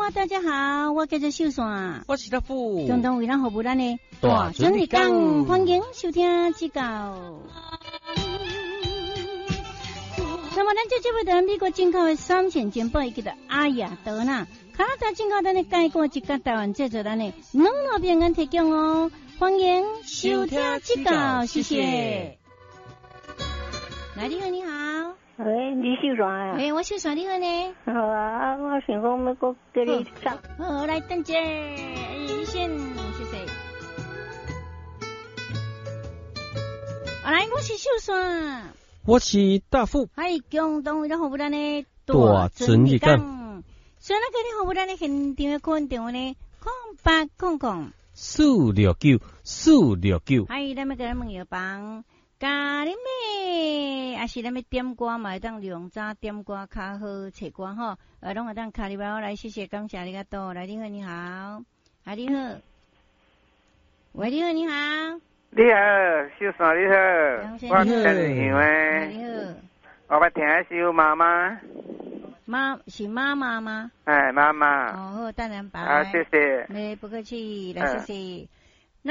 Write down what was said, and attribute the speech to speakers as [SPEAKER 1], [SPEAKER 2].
[SPEAKER 1] 哇，大家好，我叫做秀山，
[SPEAKER 2] 我是大富，
[SPEAKER 1] 共同为咱服务咱的
[SPEAKER 2] 大
[SPEAKER 1] 准日讲，欢迎收听指教。那么咱这节目在美国进口的3线煎包，叫做阿雅德纳，加拿大进口咱的介锅一家台湾制作咱的两路平安提供哦，欢迎收听指教，谢谢。来，你好，你好。
[SPEAKER 3] 喂，你秀山啊？
[SPEAKER 1] 我秀山，你好呢？
[SPEAKER 3] 好啊，我想讲要搁跟你上。
[SPEAKER 1] 好，来等姐，你先，谢谢。来，我是秀山，
[SPEAKER 2] 我是大富，
[SPEAKER 1] 共同为咱服务咱的
[SPEAKER 2] 大准日讲。
[SPEAKER 1] 所以咱今日服务咱的现场的客运电话呢，0800-469-469。咱要给咱问药房。咖喱妹，也是咱要点歌嘛，会当量早点歌较好找歌吼，拢会当卡里包来，谢谢感谢你个多，来你好你好，你好，喂你好你好，
[SPEAKER 4] 你好，秀山你好，我陈仁诶，
[SPEAKER 1] 你好，
[SPEAKER 4] 我要听的是妈妈，
[SPEAKER 1] 是妈妈吗？
[SPEAKER 4] 哎妈妈，
[SPEAKER 1] 好，当然白，
[SPEAKER 4] 谢谢，
[SPEAKER 1] 不客气，来谢谢。